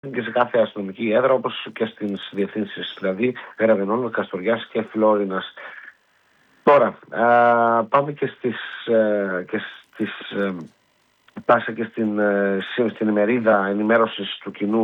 και σε κάθε αστυνομική έδρα, όπως και στις διευθύνσεις δηλαδή Γραβενών, Καστοριάς και Φλόρινας. Τώρα, πάμε και πάσα και στην ημερίδα ενημέρωσης του κοινού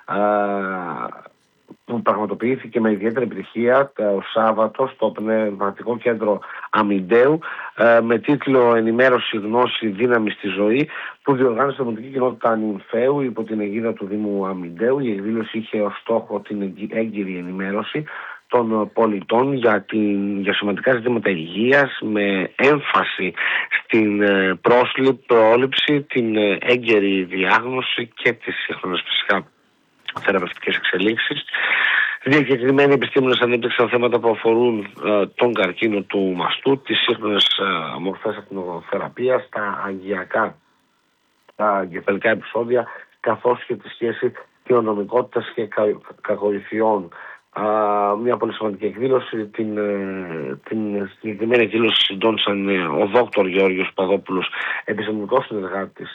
που πραγματοποιήθηκε με ιδιαίτερη επιτυχία το Σάββατο στο Πνευματικό Κέντρο Αμυντέου με τίτλο «Ενημέρωση, γνώση, δύναμη στη ζωή», που διοργάνωσε η Δημοτική Κοινότητα Νυμφαίου υπό την αιγίδα του Δήμου Αμυντέου. Η εκδήλωση είχε ως στόχο την έγκυρη ενημέρωση των πολιτών για σημαντικά ζητήματα υγείας, με έμφαση στην πρόληψη, την έγκαιρη διάγνωση και τις σύγχρονες φυσικά θεραπευτικές εξελίξεις. Διακεκριμένοι επιστήμονες ανέπτυξαν θέματα που αφορούν τον καρκίνο του μαστού, τις σύγχρονες μορφές ακτινοθεραπείας, τα αγγειακά, τα εγκεφαλικά επεισόδια, καθώς και τη σχέση κοινωνικότητας και κακοηθειών. Μια πολύ σημαντική εκδήλωση. Την συγκεκριμένη εκδήλωση συντόνισαν ο Δόκτωρ Γεώργιος Παδόπουλος, επιστημονικός συνεργάτης.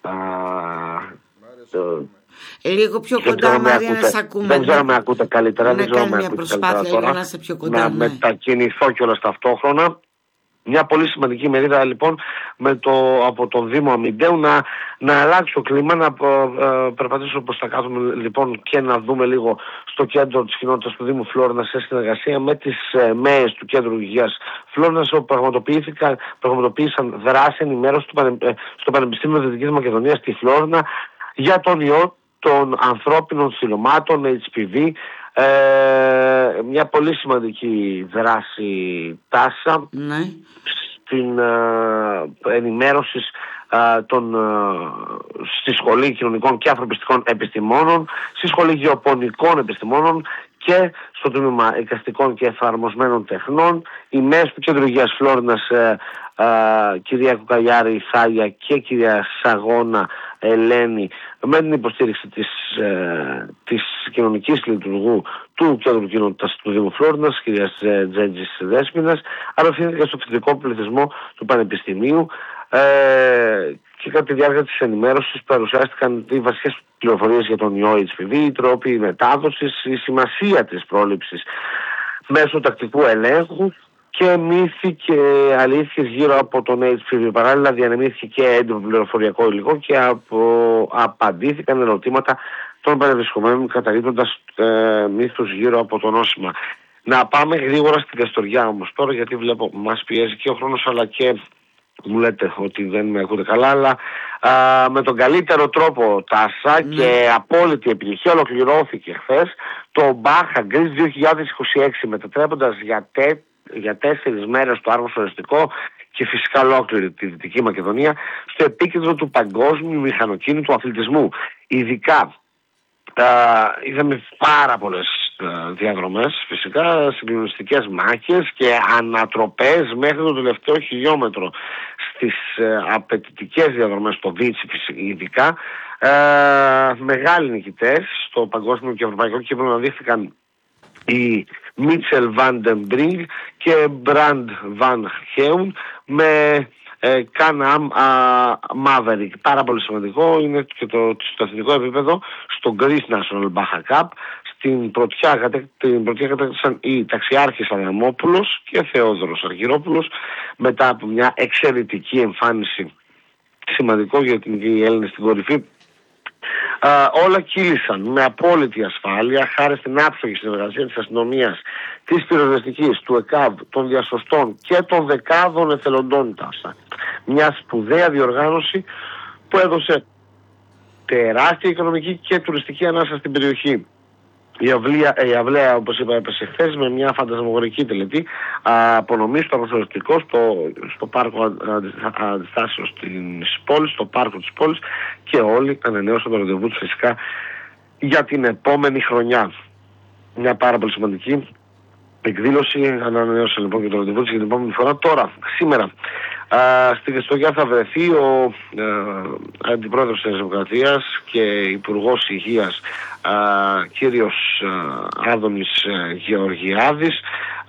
Λίγο πιο κοντά, Μάρια, να σε ακούμε. Δεν ξέρω αν με ακούτε καλύτερα. Να κάνει μια προσπάθεια λίγο να είσαι πιο κοντά. Να μετακινηθώ κιόλας ταυτόχρονα. Μια πολύ σημαντική μερίδα λοιπόν από τον Δήμο Αμυντέου να αλλάξει το κλίμα, να περπατήσουμε προς τα κάτω λοιπόν και να δούμε λίγο στο κέντρο της κοινότητας του Δήμου Φλόρινας σε συνεργασία με τις ΜΕΕΣ του Κέντρου Υγείας Φλόρινας, όπου πραγματοποίησαν δράση ενημέρωση στο Πανεπιστήμιο Δυτικής Μακεδονίας στη Φλόρινα για τον ιό των ανθρώπινων θυλωμάτων, HPV. Μια πολύ σημαντική δράση τάσα στην ενημέρωση στη Σχολή Κοινωνικών και Ανθρωπιστικών Επιστημόνων, στη Σχολή Γεωπονικών Επιστημόνων και στο Τμήμα Εικαστικών και Εφαρμοσμένων Τεχνών. Οι ΜΕΕΣ του Κέντρου Υγείας Φλόρινας, κυρία Κουκαλιάρη Θάγια και κυρία Σαγώνα Ελένη, με την υποστήριξη της κοινωνικής λειτουργού του Κέντρου Κοινότητας του Δήμου Φλόρινας, κυρίας Τζέντζης Δέσποινας, απευθύνθηκε στο φοιτητικό πληθυσμό του Πανεπιστημίου και κατά τη διάρκεια της ενημέρωσης παρουσιάστηκαν οι βασικές πληροφορίες για τον ιό HPV, οι τρόποι μετάδοσης, η σημασία της πρόληψης μέσω τακτικού ελέγχου και μύθοι και αλήθειες γύρω από τον HPV. Παράλληλα διανεμήθηκε και έντυπο πληροφοριακό υλικό και απαντήθηκαν ερωτήματα των παρευρισκομένων καταρρίπτοντας μύθους γύρω από το νόσημα. Να πάμε γρήγορα στην Καστοριά όμως τώρα, γιατί βλέπω μας πιέζει και ο χρόνος, αλλά και μου λέτε ότι δεν με ακούτε καλά, αλλά με τον καλύτερο τρόπο τάσα και απόλυτη επιτυχία ολοκληρώθηκε χθες το Baja Greece 2026, μετατρέποντας για 4 μέρες το άργο οριστικό και φυσικά ολόκληρη τη Δυτική Μακεδονία στο επίκεντρο του παγκόσμιου μηχανοκίνητου αθλητισμού. Ειδικά είδαμε πάρα πολλές διαδρομές, φυσικά συγκλονιστικές μάχες και ανατροπές μέχρι το τελευταίο χιλιόμετρο στις απαιτητικές διαδρομές, στο Βίτσι ειδικά. Μεγάλοι νικητές στο παγκόσμιο και ευρωπαϊκό κύπελλο αναδείχθηκαν οι Μίτσελ Βαντεμπρίγκ και Μπραντ Βαν Χέουν με Κάναμ Μάβερικ. Πάρα πολύ σημαντικό είναι και στο εθνικό επίπεδο, στο Greece National Baja Cup. Στην πρωτιά κατέκτησαν οι ταξιάρχες Αδαμόπουλος και Θεόδωρος Αργυρόπουλος μετά από μια εξαιρετική εμφάνιση. Σημαντικό γιατί οι Έλληνες στην κορυφή. Όλα κύλησαν με απόλυτη ασφάλεια χάρη στην άψογη συνεργασία της αστυνομίας, της πυροσβεστικής, του ΕΚΑΒ, των διασωστών και των δεκάδων εθελοντών τάσα. Μια σπουδαία διοργάνωση που έδωσε τεράστια οικονομική και τουριστική ανάσα στην περιοχή. Η αυλαία, όπως είπα, έπεσε χθες με μια φαντασμαγορική τελετή απονομή στο Αρθρωτικό, στο πάρκο αντιστάσεως της πόλης, στο πάρκο της πόλης, και όλοι ανανέωσαν το ραντεβού τους φυσικά για την επόμενη χρονιά. Μια πάρα πολύ σημαντική εκδήλωση. Ανανέωσαν λοιπόν και το ραντεβού τους για την επόμενη φορά. Τώρα, σήμερα, στην Καστοριά θα βρεθεί ο Αντιπρόεδρος της Δημοκρατίας και Υπουργός Υγείας, κύριος Άδωνης Γεωργιάδης.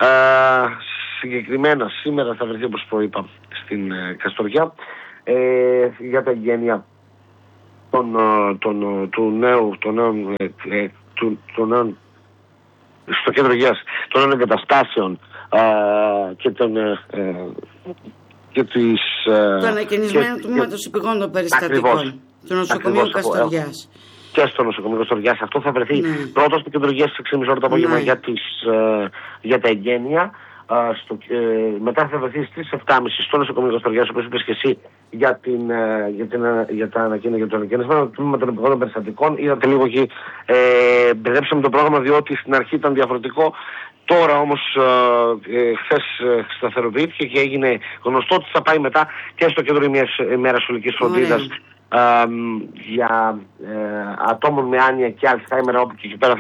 Συγκεκριμένα σήμερα θα βρεθεί, όπως προείπα, στην Καστοριά για τα εγγένεια του νέου στο κέντρο υγείας, των νέων εγκαταστάσεων και του ανακαινισμένου τμήματος υπηκών των περιστατικών του νοσοκομείου Καστοριάς. Και στο νοσοκομείο Καστοριάς. Αυτό θα βρεθεί πρώτο στο κέντρο υγείας στις 6.30 ώρα το απόγευμα για τα εγγένεια. Μετά θα βρεθεί στις 7.30 στο νοσοκομείο Καστοριάς, όπως είπες και εσύ, για το ανακαινισμένο τμήμα των υπηκών των περιστατικών. Είδατε λίγο εκεί, μπερδέψαμε το πρόγραμμα διότι στην αρχή ήταν διαφορετικό. Τώρα όμως χθες σταθεροποιήθηκε και έγινε γνωστό ότι θα πάει μετά και στο κέντρο ημέρας σχολικής φροντίδας για ατόμων με άνοια και Αλτσχάιμερ, όπου και εκεί πέρα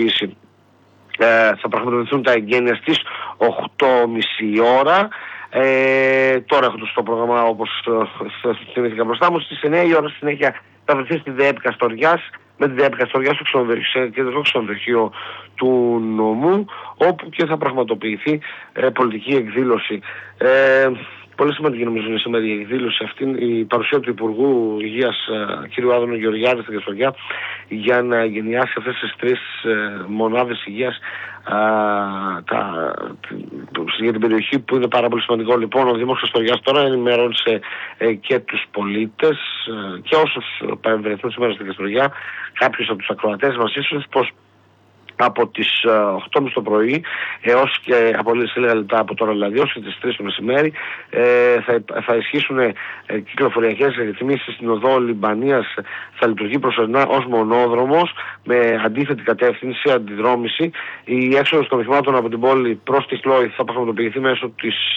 θα πραγματοποιηθούν τα εγγένεια στις 8.30 ώρα. Τώρα έχω το πρόγραμμα όπως θυμήθηκα μπροστά μου. Στις 9 η ώρα συνέχεια θα βρεθεί στη ΔΕΕΠ Καστοριάς, με τη ΔΕΕΠ Καστοριάς στο κεντρικό ξενοδοχείο του νομού, όπου και θα πραγματοποιηθεί πολιτική εκδήλωση. Πολύ σημαντική νομίζω είναι σήμερα η εκδήλωση αυτή, η παρουσία του Υπουργού Υγείας κ. Άδωνο Γεωργιάδη στην Καστοριά για να γενιάσει αυτές τις 3 μονάδες υγείας για την περιοχή, που είναι πάρα πολύ σημαντικό. Λοιπόν, ο Δήμος Καστοριάς τώρα ενημέρωσε και τους πολίτες και όσους παρευρεθούν σήμερα στην Καστοριά, κάποιους από τους ακροατές μας ίσως, πως από τις 8.30 το πρωί έως και από λίγα λεπτά από τώρα, δηλαδή ως και τις 3 το μεσημέρι, θα ισχύσουν κυκλοφοριακές ρυθμίσεις στην οδό Λιμπανίας. Θα λειτουργεί προσωρινά ως μονόδρομος με αντίθετη κατεύθυνση, αντιδρόμηση. Η έξοδος των οχημάτων από την πόλη προς τη Χλόη θα πραγματοποιηθεί μέσω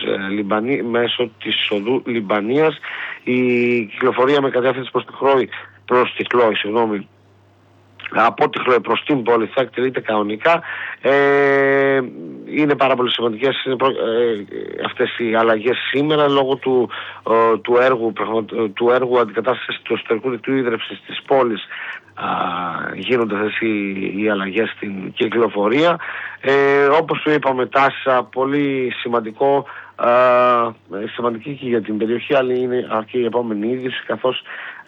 της οδού Λιμπανίας. Η κυκλοφορία με κατεύθυνση προς τη Χλόη, από τη Χλόη προς την πόλη θα εκτελείται κανονικά. Είναι πάρα πολύ σημαντικές αυτές οι αλλαγές σήμερα λόγω του έργου αντικατάστασης του εσωτερικού δικτύου ίδρυυσης της πόλης. Γίνονται αυτές οι αλλαγές στην κυκλοφορία. Όπως το είπαμε, Τάσα, πολύ σημαντική και για την περιοχή, αλλά είναι και η επόμενη είδηση, καθώς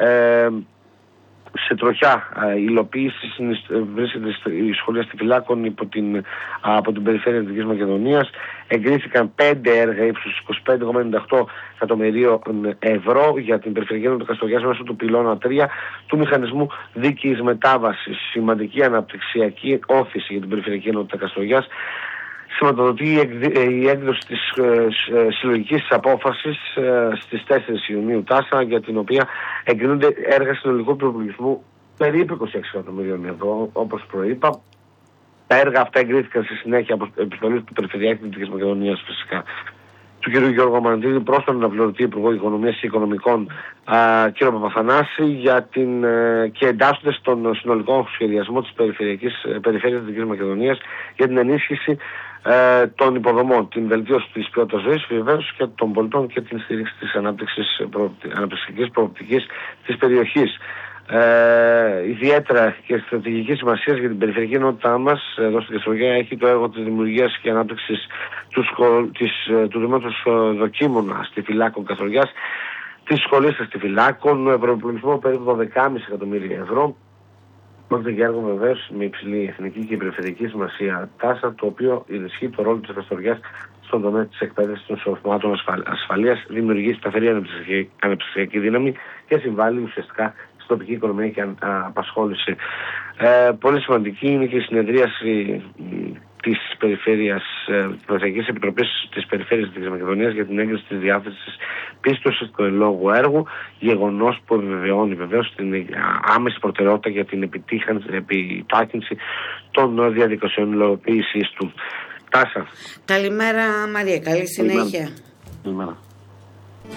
σε τροχιά υλοποίηση βρίσκεται η σχολεία Στιφυλάκων από την περιφέρεια της Δυτικής Μακεδονίας. Εγκρίθηκαν 5 έργα ύψους 25,98 εκατομμυρίων ευρώ για την περιφερειακή ενότητα Καστοριάς μέσω του πυλώνα 3 του μηχανισμού δίκαιης μετάβασης. Σημαντική αναπτυξιακή όθηση για την περιφερειακή ενότητα Καστοριάς. Σηματοδοτεί η έκδοση της συλλογικής απόφασης στις 4 Ιουνίου Τάσα, για την οποία εγκρίνονται έργα συνολικού προπολογισμού περίπου 26 εκατομμυρίων ευρώ, όπως προείπα. Τα έργα αυτά εγκρίθηκαν στη συνέχεια από επιστολή του Περιφερειάρχη της Δυτικής Μακεδονίας, φυσικά, του κ. Γιώργου Αμανατίδη, προς τον αναπληρωτή Υπουργό Οικονομίας και Οικονομικών κ. Παπαθανάση, και εντάσσονται στον συνολικό σχεδιασμό της Περιφέρειας της Δυτικής Μακεδονίας για την ενίσχυση των υποδομών, την βελτίωση της ποιότητας ζωής, βεβαίως και των πολιτών και την στήριξη της αναπτυξιακής προοπτικής της περιοχής. Ιδιαίτερα και στρατηγική σημασία για την περιφερειακή ενότητά μας εδώ στην Καστοριά έχει το έργο της δημιουργίας και ανάπτυξης του Τμήματος Δοκίμων Στιφυλάκων Καστοριάς, της σχολής Στιφυλάκων, προπολογισμό περίπου 12,5 εκατομμύρια ευρώ. Πρόκειται για έργο βεβαίως με υψηλή εθνική και περιφερειακή σημασία Τάσα, το οποίο ενισχύει το ρόλο της Καστοριάς στον τομέα της εκπαίδευσης των σωματών ασφαλείας, δημιουργεί σταθερή αναπτυξιακή δύναμη και συμβάλλει ουσιαστικά στην τοπική οικονομία και απασχόληση. Πολύ σημαντική είναι και η συνεδρίαση της Περιφερειακής Επιτροπής της Περιφέρειας της Μακεδονίας για την έγκριση της διάθεσης πίστοσης του ελόγου έργου, γεγονός που επιβεβαιώνει βεβαίως την άμεση προτεραιότητα για την επιτάχυνση των διαδικασιών υλοποίησης του. Τάσα. Καλημέρα Μαρία, καλή συνέχεια. Καλημέρα.